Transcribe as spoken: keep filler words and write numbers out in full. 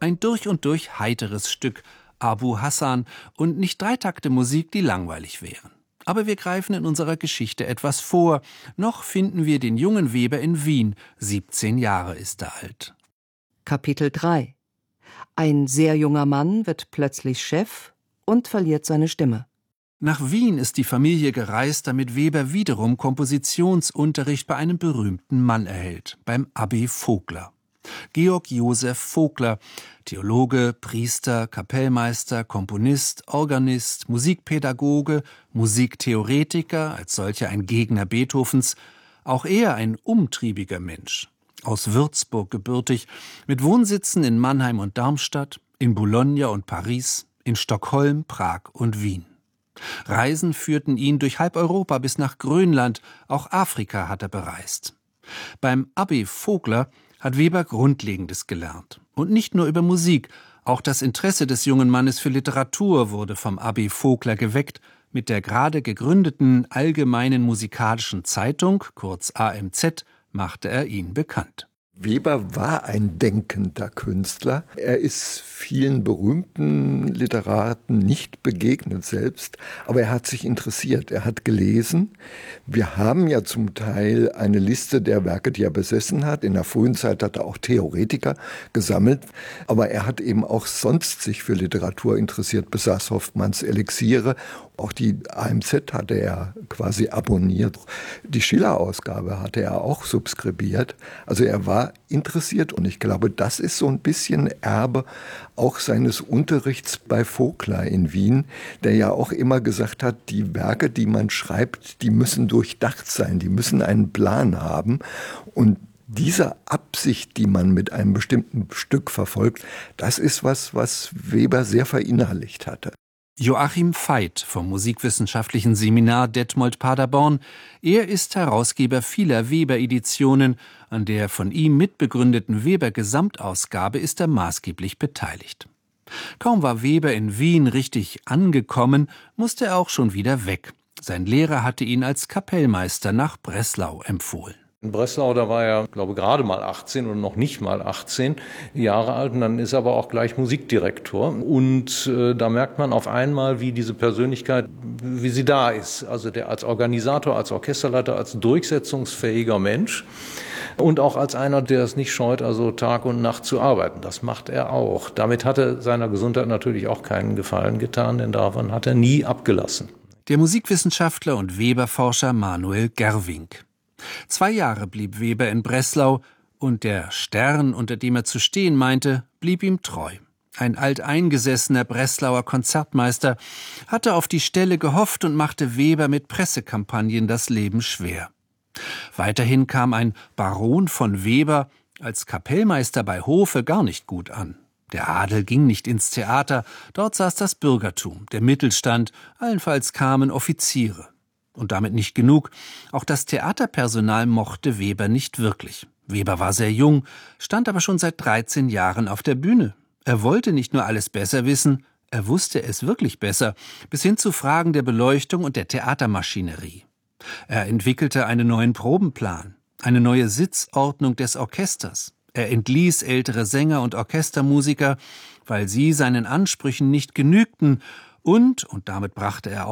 Ein durch und durch heiteres Stück, Abu Hassan, und nicht Dreitakte Musik, die langweilig wären. Aber wir greifen in unserer Geschichte etwas vor. Noch finden wir den jungen Weber in Wien. siebzehn Jahre ist er alt. Kapitel drei. Ein sehr junger Mann wird plötzlich Chef und verliert seine Stimme. Nach Wien ist die Familie gereist, damit Weber wiederum Kompositionsunterricht bei einem berühmten Mann erhält, beim Abbé Vogler. Georg Joseph Vogler, Theologe, Priester, Kapellmeister, Komponist, Organist, Musikpädagoge, Musiktheoretiker, als solcher ein Gegner Beethovens, auch er ein umtriebiger Mensch. Aus Würzburg gebürtig, mit Wohnsitzen in Mannheim und Darmstadt, in Bologna und Paris, in Stockholm, Prag und Wien. Reisen führten ihn durch halb Europa bis nach Grönland, auch Afrika hat er bereist. Beim Abbé Vogler hat Weber Grundlegendes gelernt. Und nicht nur über Musik, auch das Interesse des jungen Mannes für Literatur wurde vom Abbé Vogler geweckt. Mit der gerade gegründeten Allgemeinen Musikalischen Zeitung, kurz A M Z, machte er ihn bekannt. Weber war ein denkender Künstler. Er ist vielen berühmten Literaten nicht begegnet selbst, aber er hat sich interessiert, er hat gelesen. Wir haben ja zum Teil eine Liste der Werke, die er besessen hat. In der frühen Zeit hat er auch Theoretiker gesammelt, aber er hat eben auch sonst sich für Literatur interessiert, besaß Hoffmanns Elixiere. Auch die A M Z hatte er quasi abonniert. Die Schiller-Ausgabe hatte er auch subskribiert. Also er war interessiert und ich glaube, das ist so ein bisschen Erbe auch seines Unterrichts bei Vogler in Wien, der ja auch immer gesagt hat, die Werke, die man schreibt, die müssen durchdacht sein, die müssen einen Plan haben und diese Absicht, die man mit einem bestimmten Stück verfolgt, das ist was, was Weber sehr verinnerlicht hatte. Joachim Veit vom Musikwissenschaftlichen Seminar Detmold-Paderborn. Er ist Herausgeber vieler Weber-Editionen. An der von ihm mitbegründeten Weber-Gesamtausgabe ist er maßgeblich beteiligt. Kaum war Weber in Wien richtig angekommen, musste er auch schon wieder weg. Sein Lehrer hatte ihn als Kapellmeister nach Breslau empfohlen. In Breslau, da war er, glaube ich, gerade mal achtzehn oder noch nicht mal achtzehn Jahre alt. Und dann ist er aber auch gleich Musikdirektor. Und äh, da merkt man auf einmal, wie diese Persönlichkeit, wie sie da ist. Also der als Organisator, als Orchesterleiter, als durchsetzungsfähiger Mensch. Und auch als einer, der es nicht scheut, also Tag und Nacht zu arbeiten. Das macht er auch. Damit hat er seiner Gesundheit natürlich auch keinen Gefallen getan, denn davon hat er nie abgelassen. Der Musikwissenschaftler und Weber-Forscher Manuel Gerwink. Zwei Jahre blieb Weber in Breslau und der Stern, unter dem er zu stehen meinte, blieb ihm treu. Ein alteingesessener Breslauer Konzertmeister hatte auf die Stelle gehofft und machte Weber mit Pressekampagnen das Leben schwer. Weiterhin kam ein Baron von Weber als Kapellmeister bei Hofe gar nicht gut an. Der Adel ging nicht ins Theater, dort saß das Bürgertum, der Mittelstand, allenfalls kamen Offiziere. Und damit nicht genug, auch das Theaterpersonal mochte Weber nicht wirklich. Weber war sehr jung, stand aber schon seit dreizehn Jahren auf der Bühne. Er wollte nicht nur alles besser wissen, er wusste es wirklich besser, bis hin zu Fragen der Beleuchtung und der Theatermaschinerie. Er entwickelte einen neuen Probenplan, eine neue Sitzordnung des Orchesters. Er entließ ältere Sänger und Orchestermusiker, weil sie seinen Ansprüchen nicht genügten, und, und damit brachte er auch